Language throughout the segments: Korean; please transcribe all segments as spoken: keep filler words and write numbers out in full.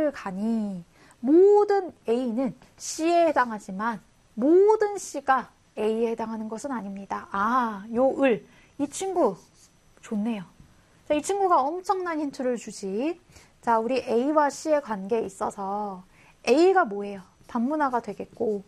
C를 가니 모든 A는 C에 해당하지만 모든 C가 A에 해당하는 것은 아닙니다. 아, 요 을, 이 친구 좋네요. 자, 이 친구가 엄청난 힌트를 주지. 자, 우리 A와 C의 관계에 있어서 A가 뭐예요? 반문화가 되겠고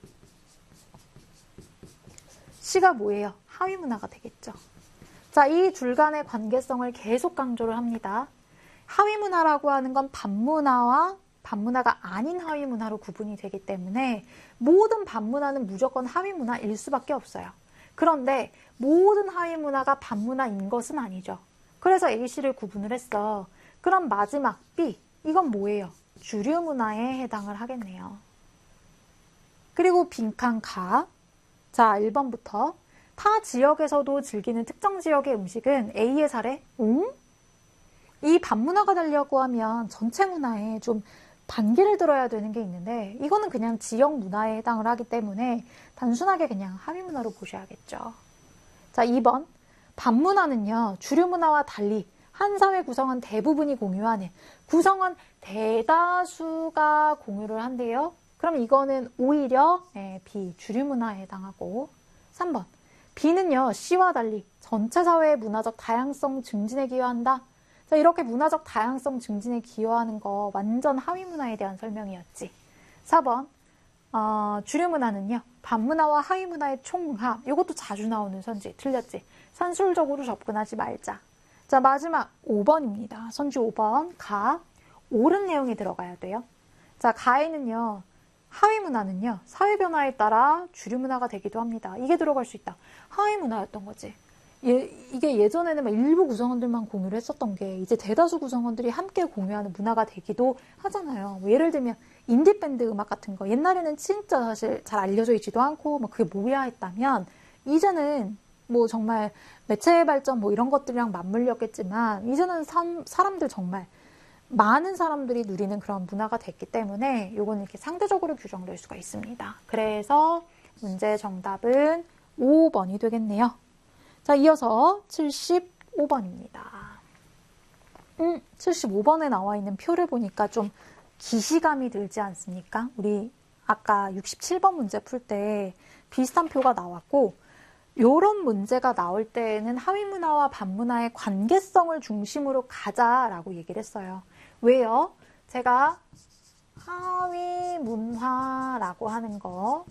C가 뭐예요? 하위문화가 되겠죠. 자, 이 둘 간의 관계성을 계속 강조를 합니다. 하위문화라고 하는 건 반문화와 반문화가 아닌 하위문화로 구분이 되기 때문에 모든 반문화는 무조건 하위문화일 수밖에 없어요. 그런데 모든 하위문화가 반문화인 것은 아니죠. 그래서 A, C를 구분을 했어. 그럼 마지막 B, 이건 뭐예요? 주류문화에 해당을 하겠네요. 그리고 빈칸 가. 자, 일 번부터 타 지역에서도 즐기는 특정 지역의 음식은 A의 사례? 응? 이 반문화가 되려고 하면 전체 문화에 좀 반기를 들어야 되는 게 있는데 이거는 그냥 지역 문화에 해당을 하기 때문에 단순하게 그냥 하위문화로 보셔야겠죠. 자, 이 번 반문화는요. 주류 문화와 달리 한 사회 구성원 대부분이 공유하는 구성원 대다수가 공유를 한대요. 그럼 이거는 오히려 예, B, 주류 문화에 해당하고 삼 번 B는요. C와 달리 전체 사회의 문화적 다양성 증진에 기여한다. 자, 이렇게 문화적 다양성 증진에 기여하는 거 완전 하위 문화에 대한 설명이었지. 사 번 어, 주류 문화는요. 반문화와 하위 문화의 총합. 이것도 자주 나오는 선지. 틀렸지. 산술적으로 접근하지 말자. 자, 마지막 오 번입니다. 선지 오 번 가. 옳은 내용이 들어가야 돼요. 자, 가에는요. 하위 문화는요. 사회 변화에 따라 주류 문화가 되기도 합니다. 이게 들어갈 수 있다. 하위 문화였던 거지. 예, 이게 예전에는 막 일부 구성원들만 공유를 했었던 게 이제 대다수 구성원들이 함께 공유하는 문화가 되기도 하잖아요. 뭐 예를 들면 인디밴드 음악 같은 거 옛날에는 진짜 사실 잘 알려져 있지도 않고 뭐 그게 뭐야 했다면 이제는 뭐 정말 매체 발전 뭐 이런 것들이랑 맞물렸겠지만 이제는 삼, 사람들 정말 많은 사람들이 누리는 그런 문화가 됐기 때문에 요거는 이렇게 상대적으로 규정될 수가 있습니다. 그래서 문제 정답은 오 번이 되겠네요. 자, 이어서 칠십오 번입니다. 음, 칠십오 번에 나와 있는 표를 보니까 좀 기시감이 들지 않습니까? 우리 아까 육십칠 번 문제 풀 때 비슷한 표가 나왔고 이런 문제가 나올 때는 하위문화와 반문화의 관계성을 중심으로 가자라고 얘기를 했어요. 왜요? 제가 하위문화라고 하는 거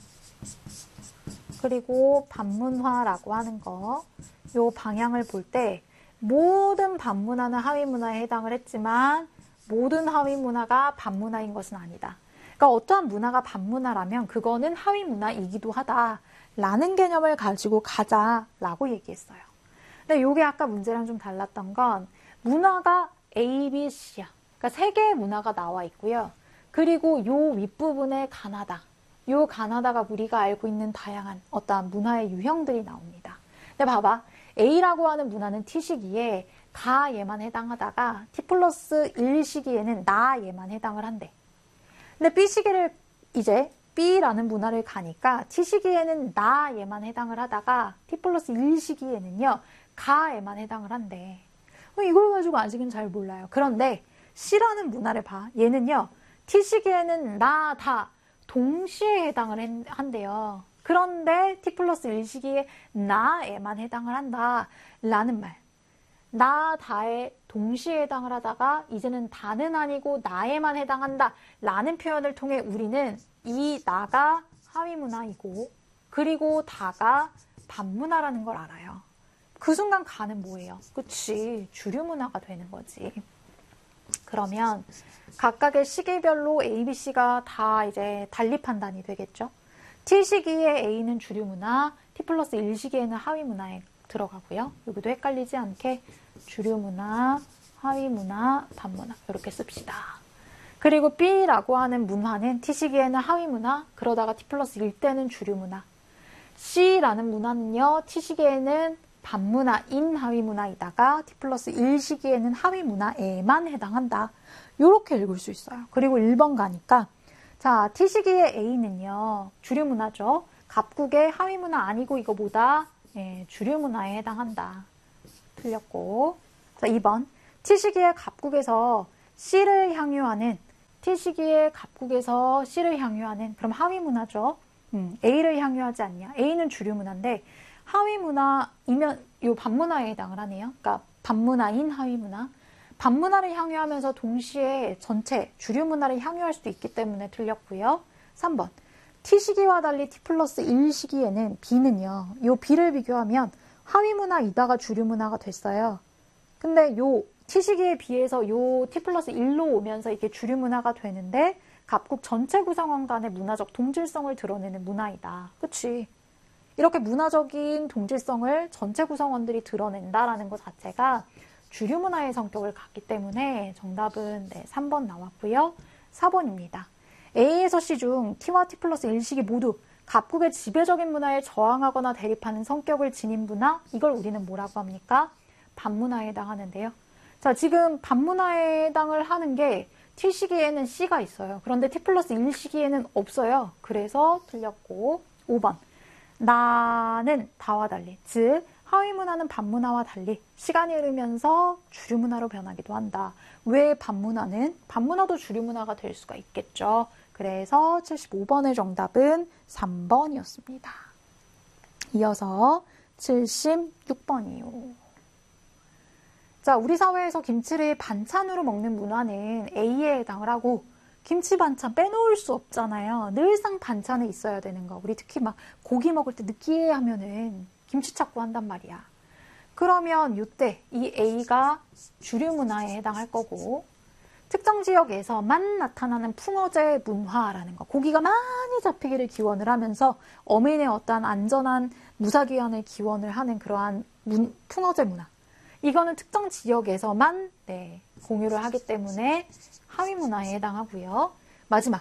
그리고 반문화라고 하는 거, 요 방향을 볼 때 모든 반문화는 하위문화에 해당을 했지만 모든 하위문화가 반문화인 것은 아니다. 그러니까 어떠한 문화가 반문화라면 그거는 하위문화이기도 하다라는 개념을 가지고 가자라고 얘기했어요. 근데 요게 아까 문제랑 좀 달랐던 건 문화가 A, B, C야. 그러니까 세 개의 문화가 나와 있고요. 그리고 요 윗부분에 가나다. 요 가나다가 우리가 알고 있는 다양한 어떠한 문화의 유형들이 나옵니다. 근데 봐봐. A라고 하는 문화는 T 시기에 가 얘만 해당하다가 T 플러스 일 시기에는 나 얘만 해당을 한대. 근데 B 시기를 이제 B라는 문화를 가니까 T 시기에는 나 얘만 해당을 하다가 T 플러스 일 시기에는요. 가 얘만 해당을 한대. 이걸 가지고 아직은 잘 몰라요. 그런데 C라는 문화를 봐. 얘는요. T 시기에는 나, 다 동시에 해당을 한대요. 그런데 T 플러스 일 시기에 나에만 해당을 한다 라는 말. 나, 다에 동시에 해당을 하다가 이제는 다는 아니고 나에만 해당한다 라는 표현을 통해 우리는 이 나가 하위문화이고 그리고 다가 반문화라는 걸 알아요. 그 순간 가는 뭐예요? 그치, 주류문화가 되는 거지. 그러면 각각의 시기별로 A, B, C가 다 이제 달리 판단이 되겠죠. T 시기에 A는 주류문화, T 플러스 일 시기에는 하위문화에 들어가고요. 여기도 헷갈리지 않게 주류문화, 하위문화, 반문화 이렇게 씁시다. 그리고 B라고 하는 문화는 T 시기에는 하위문화, 그러다가 T 플러스 일 때는 주류문화. C라는 문화는요. T 시기에는 반문화인 하위문화이다가 T 플러스 일 시기에는 하위문화에만 해당한다. 이렇게 읽을 수 있어요. 그리고 일 번 가니까 자, T 시기의 A는요. 주류문화죠. 갑국의 하위문화 아니고 이거 뭐다? 예, 주류문화에 해당한다. 틀렸고. 자, 이 번 T 시기의 갑국에서 C를 향유하는 T 시기에 갑국에서 C를 향유하는 그럼 하위 문화죠. 음, A를 향유하지 않냐. A는 주류 문화인데 하위 문화이면 요 반문화에 해당을 하네요. 그러니까 반문화인 하위 문화. 반문화를 향유하면서 동시에 전체 주류 문화를 향유할 수도 있기 때문에 틀렸고요. 삼 번. T 시기와 달리 T 플러스 일 시기에는 B는요. 요 B를 비교하면 하위 문화이다가 주류 문화가 됐어요. 근데 요 T 시기에 비해서 요 T 플러스 일로 오면서 이게 주류 문화가 되는데 갑국 전체 구성원 간의 문화적 동질성을 드러내는 문화이다. 그치? 이렇게 문화적인 동질성을 전체 구성원들이 드러낸다라는 것 자체가 주류 문화의 성격을 갖기 때문에 정답은 네, 삼 번 나왔고요. 사 번입니다. A에서 C 중 T와 T 플러스 일 시기 모두 갑국의 지배적인 문화에 저항하거나 대립하는 성격을 지닌 문화, 이걸 우리는 뭐라고 합니까? 반문화에 해당하는데요. 자, 지금 반문화에 해당을 하는 게 T 시기에는 C가 있어요. 그런데 T 플러스 일 시기에는 없어요. 그래서 틀렸고. 오 번. 나는 다와 달리, 즉 하위 문화는 반문화와 달리 시간이 흐르면서 주류 문화로 변하기도 한다. 왜 반문화는? 반문화도 주류 문화가 될 수가 있겠죠. 그래서 칠십오 번의 정답은 삼 번이었습니다. 이어서 칠십육 번이요. 자, 우리 사회에서 김치를 반찬으로 먹는 문화는 A에 해당을 하고 김치 반찬 빼놓을 수 없잖아요. 늘상 반찬에 있어야 되는 거. 우리 특히 막 고기 먹을 때 느끼해 하면은 김치 찾고 한단 말이야. 그러면 이때 이 A가 주류 문화에 해당할 거고 특정 지역에서만 나타나는 풍어제 문화라는 거. 고기가 많이 잡히기를 기원을 하면서 어민의 어떠한 안전한 무사귀환을 기원을 하는 그러한 문, 풍어제 문화. 이거는 특정 지역에서만 네, 공유를 하기 때문에 하위 문화에 해당하고요. 마지막,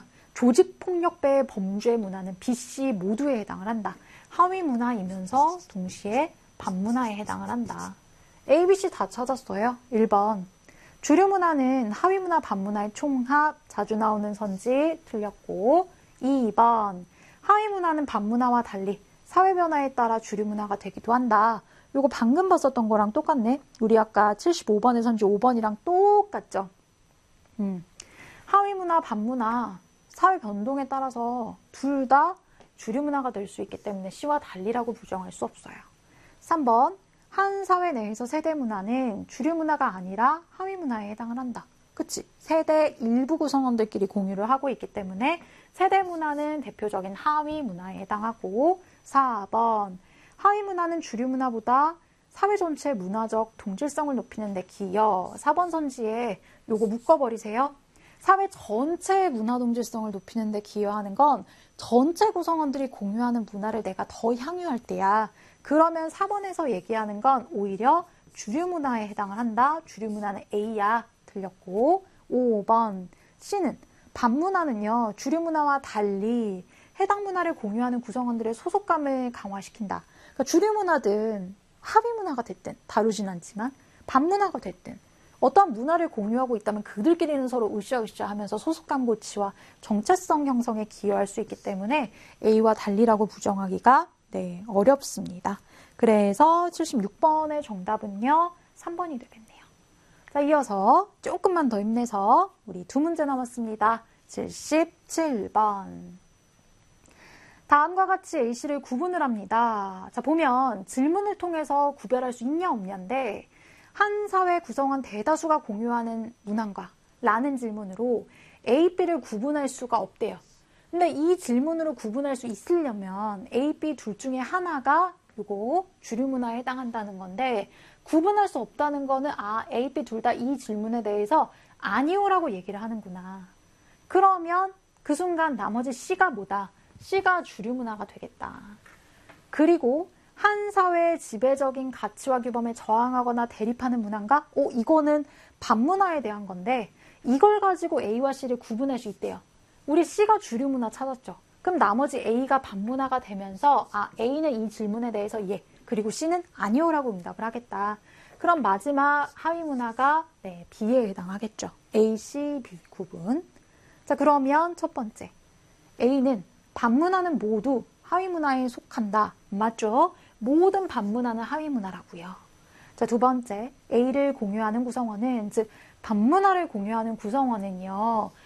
조직폭력배의 범죄 문화는 B, C 모두에 해당을 한다. 하위 문화이면서 동시에 반문화에 해당을 한다. A, B, C 다 찾았어요. 일 번. 주류 문화는 하위 문화, 반문화의 총합, 자주 나오는 선지 틀렸고. 이 번. 하위 문화는 반문화와 달리 사회 변화에 따라 주류 문화가 되기도 한다. 요거 방금 봤었던 거랑 똑같네. 우리 아까 칠십오 번의 선지 오 번이랑 똑같죠. 음. 하위 문화, 반문화, 사회 변동에 따라서 둘 다 주류 문화가 될 수 있기 때문에 C와 달리라고 부정할 수 없어요. 삼 번. 한 사회 내에서 세대 문화는 주류 문화가 아니라 하위 문화에 해당을 한다. 그치? 세대 일부 구성원들끼리 공유를 하고 있기 때문에 세대 문화는 대표적인 하위 문화에 해당하고. 사 번. 하위 문화는 주류 문화보다 사회 전체의 문화적 동질성을 높이는 데 기여. 사 번 선지에 요거 묶어버리세요. 사회 전체의 문화 동질성을 높이는 데 기여하는 건 전체 구성원들이 공유하는 문화를 내가 더 향유할 때야. 그러면 사 번에서 얘기하는 건 오히려 주류 문화에 해당을 한다. 주류 문화는 A야. 틀렸고. 오 번. C는 반문화는요. 주류 문화와 달리 해당 문화를 공유하는 구성원들의 소속감을 강화시킨다. 그러니까 주류 문화든 하위 문화가 됐든 다루진 않지만 반문화가 됐든 어떠한 문화를 공유하고 있다면 그들끼리는 서로 으쌰으쌰 하면서 소속감 고취와 정체성 형성에 기여할 수 있기 때문에 A와 달리라고 부정하기가 네, 어렵습니다. 그래서 칠십육 번의 정답은요. 삼 번이 되겠네요. 자, 이어서 조금만 더 힘내서 우리 두 문제 남았습니다. 칠십칠 번. 다음과 같이 A씨를 구분을 합니다. 자, 보면 질문을 통해서 구별할 수 있냐 없냐인데 한 사회 구성원 대다수가 공유하는 문화인가? 라는 질문으로 A, B를 구분할 수가 없대요. 근데 이 질문으로 구분할 수 있으려면 A, B 둘 중에 하나가 요거 주류 문화에 해당한다는 건데 구분할 수 없다는 거는 아, A, B 둘 다 이 질문에 대해서 아니오라고 얘기를 하는구나. 그러면 그 순간 나머지 C가 뭐다? C가 주류 문화가 되겠다. 그리고 한 사회의 지배적인 가치와 규범에 저항하거나 대립하는 문화인가? 오, 이거는 반문화에 대한 건데 이걸 가지고 A와 C를 구분할 수 있대요. 우리 C가 주류 문화 찾았죠. 그럼 나머지 A가 반문화가 되면서 아, A는 이 질문에 대해서 예, 그리고 C는 아니오라고 응답을 하겠다. 그럼 마지막 하위 문화가 네, B에 해당하겠죠. A, C, B 구분. 자, 그러면 첫 번째 A는 반문화는 모두 하위 문화에 속한다. 맞죠? 모든 반문화는 하위 문화라고요. 자, 두 번째 A를 공유하는 구성원은 즉 반문화를 공유하는 구성원은요.